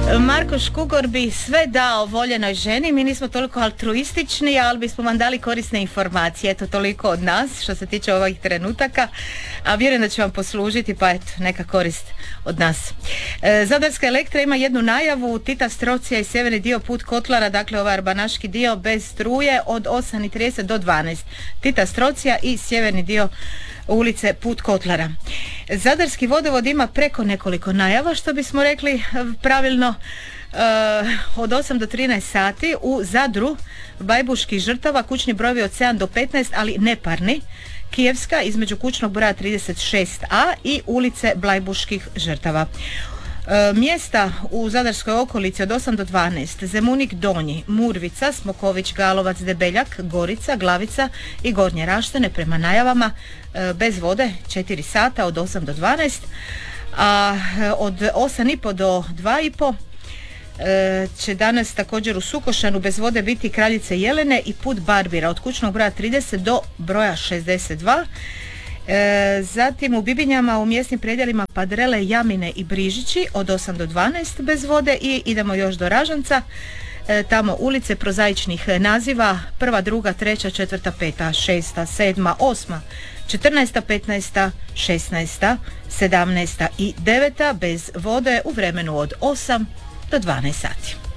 Marko Škugor bi sve dao voljenoj ženi, mi nismo toliko altruistični, ali bismo vam dali korisne informacije. Eto, toliko od nas što se tiče ovih trenutaka, a vjerujem da će vam poslužiti, pa eto, neka korist od nas. Zadarska Elektra ima jednu najavu, Tita Strocija i sjeverni dio put Kotlara, dakle ovaj arbanaški dio bez struje od 8:30 do 12. Tita Strocija i sjeverni dio ulice Put Kotlara. Zadarski vodovod ima preko nekoliko najava, što bismo rekli pravilno, od 8 do 13 sati u Zadru Bajbuških žrtava, kućni brojevi od 7 do 15, ali neparni. Kijevska između kućnog broja 36a i ulice Blajbuških žrtava. Mjesta u zadarskoj okolici od 8 do 12: Zemunik Donji, Murvica, Smoković, Galovac, Debeljak, Gorica, Glavica i Gornje Raštane, prema najavama bez vode 4 sata od 8 do 12, a od 8,5 do 2,5 će danas također u Sukošanu bez vode biti Kraljice Jelene i Put Barbira od kućnog broja 30 do broja 62. Zatim u Bibinjama u mjesnim predjelima Padrele, Jamine i Brižići od 8 do 12 bez vode i idemo još do Ražanca. Tamo ulice prozaičnih naziva 1., 2., 3., 4., 5., 6., 7., 8., 14., 15., 16., 17. i 9. bez vode u vremenu od 8 do 12 sati.